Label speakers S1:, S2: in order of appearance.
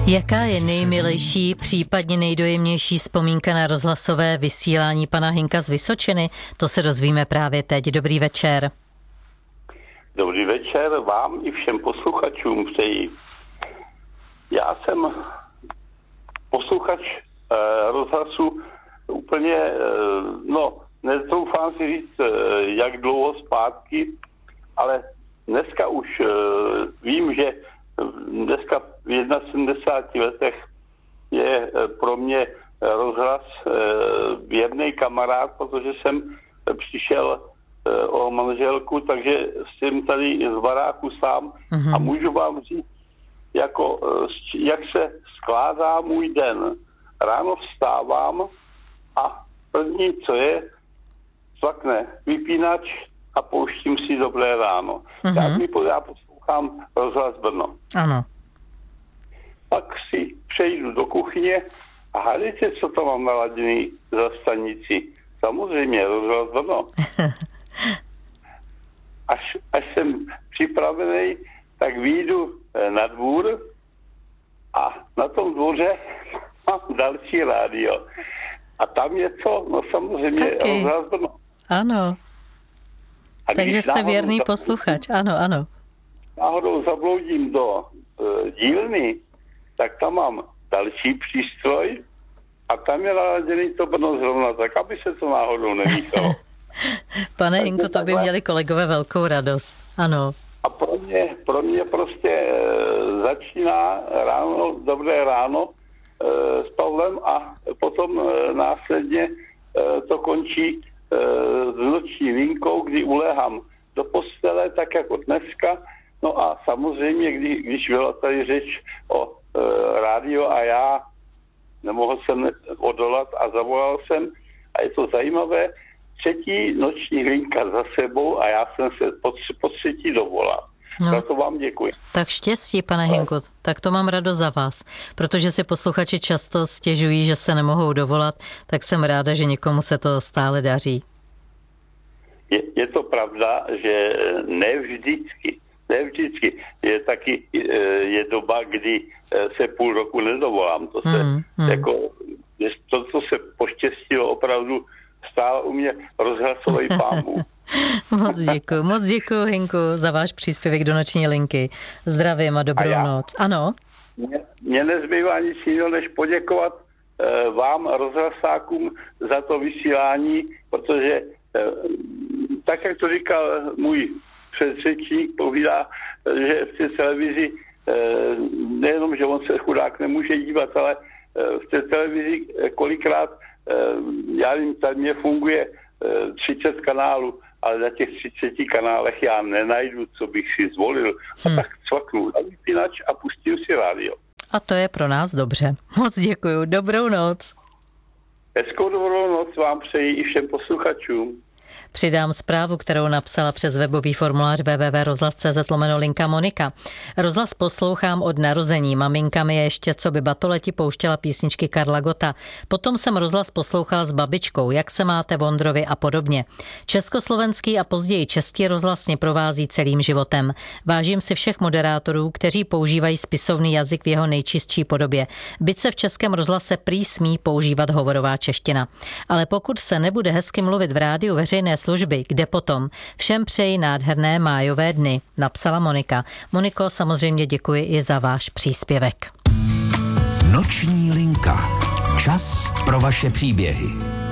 S1: Jaká je nejmilejší, případně nejdojemnější vzpomínka na rozhlasové vysílání pana Hynka z Vysočiny? To se dozvíme právě teď. Dobrý večer.
S2: Dobrý večer vám i všem posluchačům přeji. Já jsem posluchač rozhlasu úplně, netroufám si říct, jak dlouho zpátky, ale dneska už vím, že dneska v 71 letech je pro mě rozhlas věrný kamarád, protože jsem přišel o manželku, takže jsem tady z baráku sám a můžu vám říct, jak se skládá můj den. Ráno vstávám a první, co je, cvakne vypínač a pouštím si Dobré ráno. Já poslouchám rozhlas Brno.
S1: Ano.
S2: Pak si přejdu do kuchyně a hádejte, co to mám naladěný za stanici. Samozřejmě rozhlas Brno. Až jsem připravený, tak vyjdu na dvůr a na tom dvoře mám další rádio. A tam je co? No samozřejmě rozhlas Brno.
S1: Ano. Takže jste věrný posluchač. Ano.
S2: Náhodou zabloudím do dílny, tak tam mám další přístroj a tam je naladěný to Brno zrovna tak, aby se to náhodou nemíchalo.
S1: Pane Hynko, to by měli kolegové velkou radost. Ano.
S2: A pro mě prostě začíná ráno, Dobré ráno s Pavlem a potom následně to končí s noční linkou, kdy uléhám do postele, tak jako dneska. No a samozřejmě, když byla tady řeč o rádio a já nemohl jsem odolat a zavolal jsem a je to zajímavé, třetí noční linka za sebou a já jsem se po třetí dovolal. Za to vám děkuji.
S1: Tak štěstí, pane Hynku, tak to mám radost za vás, protože si posluchači často stěžují, že se nemohou dovolat, tak jsem ráda, že někomu se to stále daří.
S2: Je to pravda, že ne vždycky. Je doba, kdy se půl roku nedovolám. To co se poštěstilo opravdu stále u mě rozhlasovej pámu.
S1: Moc děkuju, Hynku, za váš příspěvek do noční linky. Zdravím a dobrou noc. Ano?
S2: Mně nezbývá nic jiného, než poděkovat vám, rozhlasákům, za to vysílání, protože tak, jak to říkal můj předřečník, povídá, že v té televizi nejenom, že on se chudák nemůže dívat, ale v té televizi kolikrát, já nevím, tady mě funguje 30 kanálů, ale na těch 30 kanálech já nenajdu, co bych si zvolil. A tak cvaknu na vypínač a pustím si rádio.
S1: A to je pro nás dobře. Moc děkuju. Dobrou noc.
S2: Hezkou dobrou noc vám přeji i všem posluchačům.
S1: Přidám zprávu, kterou napsala přes webový formulář www.rozhlas.cz/linka Monika. Rozhlas poslouchám od narození. Maminka mi ještě co by batoleti pouštěla písničky Karla Gotta. Potom jsem rozhlas poslouchala s babičkou, Jak se máte, Vondrovi a podobně. Československý a později český rozhlas mě provází celým životem. Vážím si všech moderátorů, kteří používají spisovný jazyk v jeho nejčistší podobě. Byť se v českém rozhlase prý smí používat hovorová čeština. Ale pokud se nebude hezky mluvit v rádiu veřejné služby, kde potom? Všem přeji nádherné májové dny, napsala Monika. Moniko, samozřejmě děkuji i za váš příspěvek.
S3: Noční linka. Čas pro vaše příběhy.